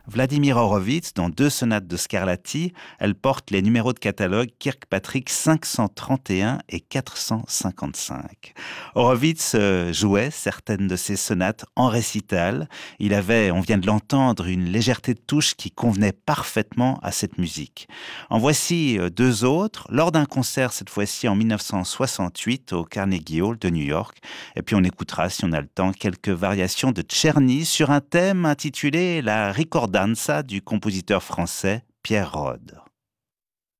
Vladimir Horowitz, dans 2 sonates de Scarlatti, elle porte les numéros de catalogue Kirkpatrick 531 et 455. Horowitz jouait certaines de ces sonates en récital. Il avait, on vient de l'entendre, une légèreté de touche qui convenait parfaitement à cette musique. En voici 2 autres, lors d'un concert cette fois-ci en 1968 au Carnegie Hall de New York. Et puis on écoutera, si on a le temps, quelques variations de Czerny sur un thème intitulé La Ricordanza du compositeur français Pierre Rode.